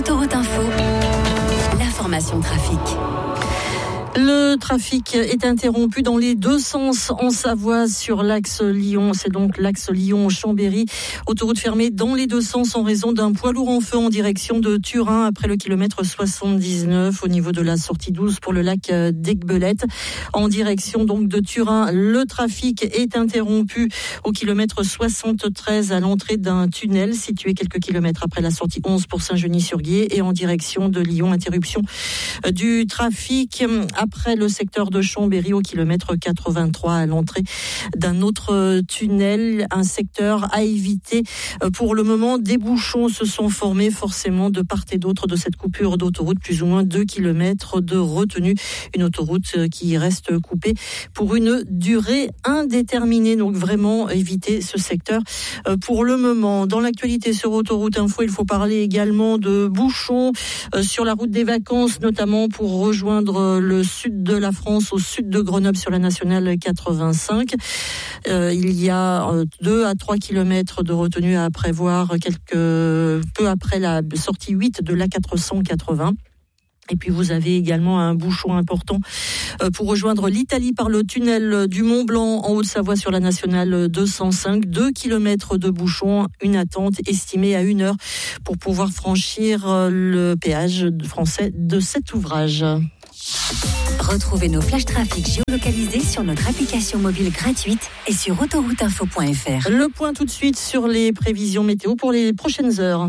Autoroute Info, l'information trafic. Le trafic est interrompu dans les deux sens en Savoie sur l'axe Lyon. C'est donc l'axe Lyon-Chambéry. Autoroute fermée dans les deux sens en raison d'un poids lourd en feu en direction de Turin après le kilomètre 79 au niveau de la sortie 12 pour le lac d'Aiguebelette. En direction donc de Turin, le trafic est interrompu au kilomètre 73 à l'entrée d'un tunnel situé quelques kilomètres après la sortie 11 pour Saint-Genis-sur-Guiers et en direction de Lyon. Interruption du trafic après le secteur de Chambéry au kilomètre 83 à l'entrée d'un autre tunnel, un secteur à éviter. Pour le moment, des bouchons se sont formés forcément de part et d'autre de cette coupure d'autoroute, plus ou moins 2 kilomètres de retenue. Une autoroute qui reste coupée pour une durée indéterminée. Donc vraiment éviter ce secteur pour le moment. Dans l'actualité sur Autoroute Info, il faut parler également de bouchons sur la route des vacances, notamment pour rejoindre le sud de la France, au sud de Grenoble sur la nationale 85. Il y a 2 à 3 kilomètres de retenue à prévoir peu après la sortie 8 de l'A480. Et puis vous avez également un bouchon important pour rejoindre l'Italie par le tunnel du Mont-Blanc en Haute-Savoie sur la nationale 205. 2 kilomètres de bouchon, une attente estimée à 1 heure pour pouvoir franchir le péage français de cet ouvrage. Retrouvez nos flashs trafic géolocalisés sur notre application mobile gratuite et sur autorouteinfo.fr. Le point tout de suite sur les prévisions météo pour les prochaines heures.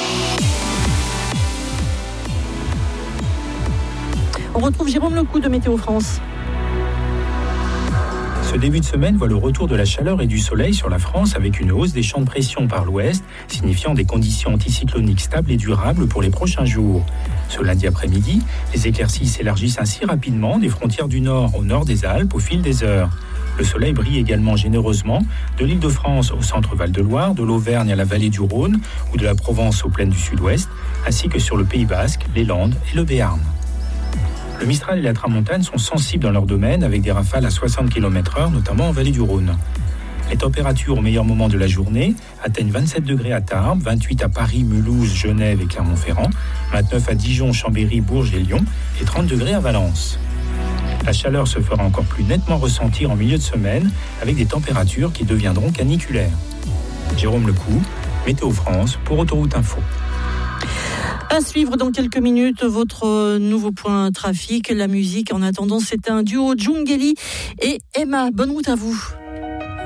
On retrouve Jérôme Lecou de Météo France. Ce début de semaine voit le retour de la chaleur et du soleil sur la France avec une hausse des champs de pression par l'ouest, signifiant des conditions anticycloniques stables et durables pour les prochains jours. Ce lundi après-midi, les éclaircies s'élargissent ainsi rapidement des frontières du nord au nord des Alpes au fil des heures. Le soleil brille également généreusement de l'Île-de-France au centre Val-de-Loire, de l'Auvergne à la vallée du Rhône ou de la Provence aux plaines du sud-ouest, ainsi que sur le Pays Basque, les Landes et le Béarn. Le Mistral et la Tramontane sont sensibles dans leur domaine avec des rafales à 60 km/h, notamment en vallée du Rhône. Les températures au meilleur moment de la journée atteignent 27 degrés à Tarbes, 28 à Paris, Mulhouse, Genève et Clermont-Ferrand, 29 à Dijon, Chambéry, Bourges et Lyon et 30 degrés à Valence. La chaleur se fera encore plus nettement ressentir en milieu de semaine avec des températures qui deviendront caniculaires. Jérôme Lecou, Météo France pour Autoroute Info. À suivre dans quelques minutes votre nouveau point trafic, la musique. En attendant, c'est un duo Djungeli et Emma. Bonne route à vous.